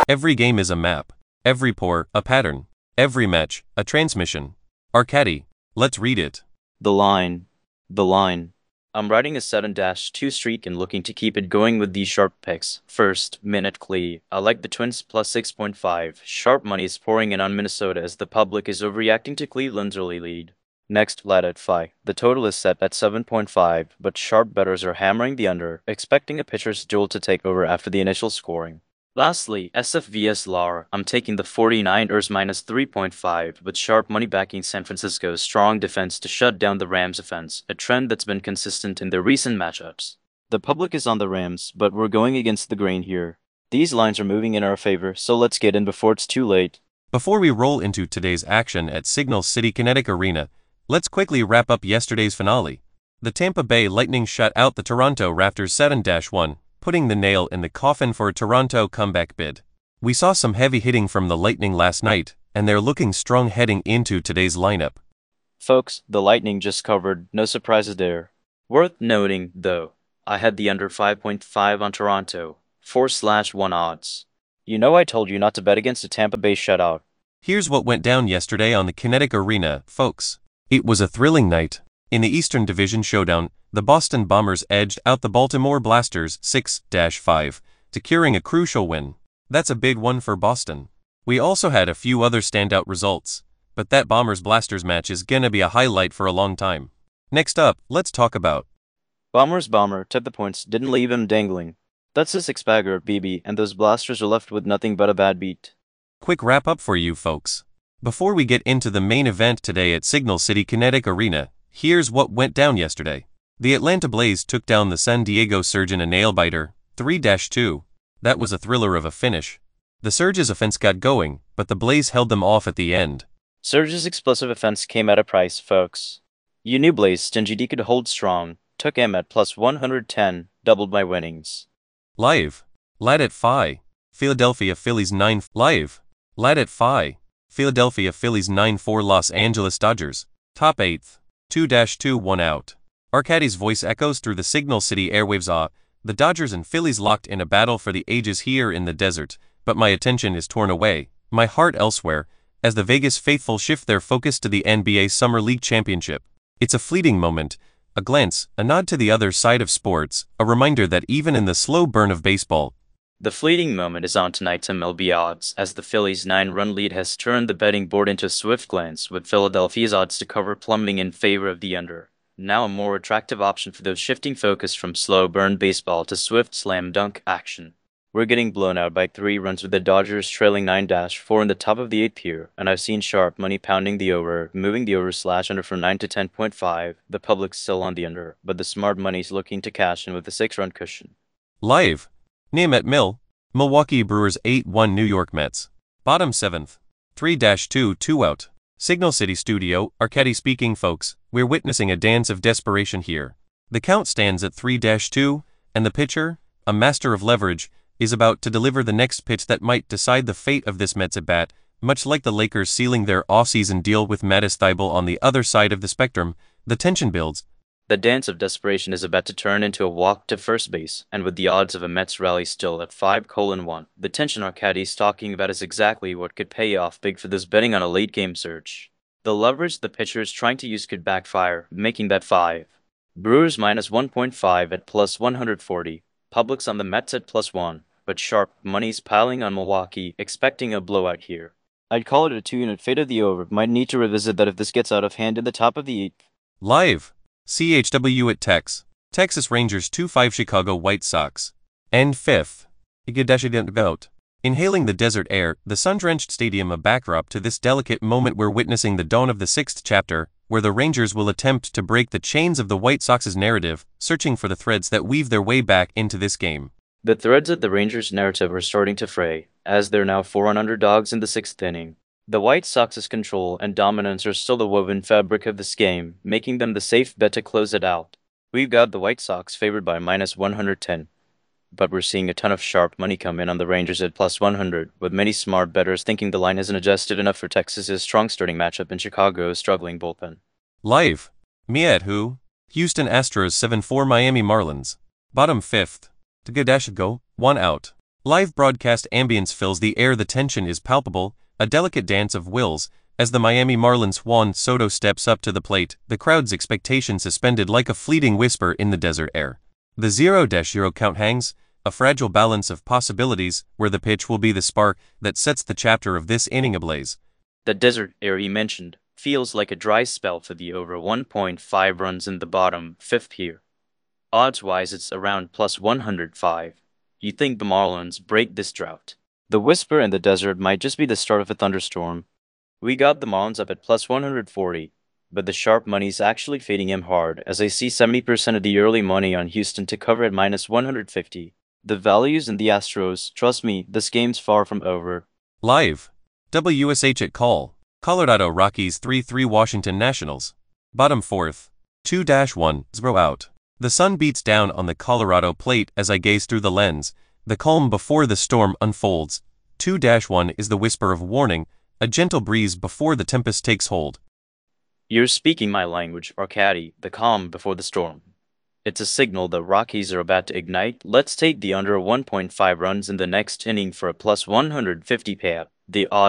Every game is a map. Every pour, a pattern. Every match, a transmission. Arcadi, let's read it. The line. The line. I'm riding a 7-2 streak and looking to keep it going with these sharp picks. First, Minute Clee. I like the Twins plus 6.5. Sharp money is pouring in on Minnesota as the public is overreacting to Cleveland's early lead. Next, Vlad at 5. The total is set at 7.5, but sharp bettors are hammering the under, expecting a pitcher's duel to take over after the initial scoring. Lastly, SFVS LAR. I'm taking the 49ers minus 3.5, with sharp money backing San Francisco's strong defense to shut down the Rams' offense, a trend that's been consistent in their recent matchups. The public is on the Rams, but we're going against the grain here. These lines are moving in our favor, so let's get in before it's too late. Before we roll into today's action at Signal City Kinetic Arena, let's quickly wrap up yesterday's finale. The Tampa Bay Lightning shut out the Toronto Raptors 7-1, putting the nail in the coffin for a Toronto comeback bid. We saw some heavy hitting from the Lightning last night, and they're looking strong heading into today's lineup. Folks, the Lightning just covered, no surprises there. Worth noting, though, I had the under 5.5 on Toronto, 4/1 odds. You know I told you not to bet against a Tampa Bay shutout. Here's what went down yesterday on the Kinetic Arena, folks. It was a thrilling night. In the Eastern Division Showdown, the Boston Bombers edged out the Baltimore Blasters 6-5, securing a crucial win. That's a big one for Boston. We also had a few other standout results, but that Bombers-Blasters match is gonna be a highlight for a long time. Next up, let's talk about Bombers Bomber took the points, didn't leave him dangling. That's a six-bagger, BB, and those Blasters are left with nothing but a bad beat. Quick wrap-up for you folks. Before we get into the main event today at Signal City Kinetic Arena, here's what went down yesterday. The Atlanta Blaze took down the San Diego Surge in a nail-biter, 3-2. That was a thriller of a finish. The Surge's offense got going, but the Blaze held them off at the end. Surge's explosive offense came at a price, folks. You knew Blaze Stingy D could hold strong, took him at plus 110, doubled my winnings. Live. Lad at 5. Philadelphia Phillies 9. Live. Lad at 5. Philadelphia Phillies 9-4 Los Angeles Dodgers. Top 8th. 2-2 1 out. Arcadi's voice echoes through the Signal City airwaves. The Dodgers and Phillies locked in a battle for the ages here in the desert, but my attention is torn away, my heart elsewhere, as the Vegas faithful shift their focus to the NBA Summer League Championship. It's a fleeting moment, a glance, a nod to the other side of sports, a reminder that even in the slow burn of baseball, the fleeting moment is on tonight's MLB odds, as the Phillies' 9-run lead has turned the betting board into a swift glance, with Philadelphia's odds to cover plummeting in favor of the under. Now a more attractive option for those shifting focus from slow burn baseball to swift slam dunk action. We're getting blown out by 3 runs with the Dodgers trailing 9-4 in the top of the 8th here, and I've seen sharp money pounding the over, moving the over/under from 9 to 10.5. The public's still on the under, but the smart money's looking to cash in with a 6-run cushion. Live. Name at Mill. Milwaukee Brewers 8-1 New York Mets. Bottom 7th. 3-2 2 out. Signal City Studio, Arcadi speaking folks, we're witnessing a dance of desperation here. The count stands at 3-2, and the pitcher, a master of leverage, is about to deliver the next pitch that might decide the fate of this Mets at-bat, much like the Lakers sealing their off-season deal with Mattis Thybulle on the other side of the spectrum. The tension builds. The dance of desperation is about to turn into a walk to first base, and with the odds of a Mets rally still at 5-1, the tension Arcadi's talking about is exactly what could pay off big for those betting on a late-game surge. The leverage the pitcher is trying to use could backfire, making that 5. Brewers minus 1.5 at plus 140, public's on the Mets at plus 1, but sharp money's piling on Milwaukee, expecting a blowout here. I'd call it a 2-unit fade of the over, might need to revisit that if this gets out of hand in the top of the 8th. Live. CHW at Tex. Texas Rangers 2-5 Chicago White Sox. End 5th. About. Inhaling the desert air, the sun-drenched stadium a backdrop to this delicate moment. We're witnessing the dawn of the 6th chapter, where the Rangers will attempt to break the chains of the White Sox's narrative, searching for the threads that weave their way back into this game. The threads of the Rangers' narrative are starting to fray, as they're now 4-run underdogs in the 6th inning. The White Sox's control and dominance are still the woven fabric of this game, making them the safe bet to close it out. We've got the White Sox favored by minus 110. But we're seeing a ton of sharp money come in on the Rangers at plus 100, with many smart bettors thinking the line isn't adjusted enough for Texas's strong starting matchup and Chicago's struggling bullpen. Live. Mia at who? Houston Astros 7-4 Miami Marlins. Bottom 5th. To go 1 out. Live broadcast ambience fills the air. The tension is palpable, a delicate dance of wills. As the Miami Marlins Juan Soto steps up to the plate, the crowd's expectation suspended like a fleeting whisper in the desert air. The 0-0 count hangs, a fragile balance of possibilities, where the pitch will be the spark that sets the chapter of this inning ablaze. The desert air he mentioned feels like a dry spell for the over 1.5 runs in the bottom fifth here. Odds-wise, it's around plus 105. You think the Marlins break this drought? The whisper in the desert might just be the start of a thunderstorm. We got the Marlins up at plus 140, but the sharp money's actually fading him hard, as I see 70% of the early money on Houston to cover at minus 150. The values in the Astros, trust me, this game's far from over. Live. WSH at call. Colorado Rockies 3-3 Washington Nationals. Bottom fourth. 2-1, 0 out. The sun beats down on the Colorado plate as I gaze through the lens. The calm before the storm unfolds. 2-1 is the whisper of warning, a gentle breeze before the tempest takes hold. You're speaking my language, Arcady, the calm before the storm. It's a signal the Rockies are about to ignite. Let's take the under 1.5 runs in the next inning for a plus 150 payout. The odds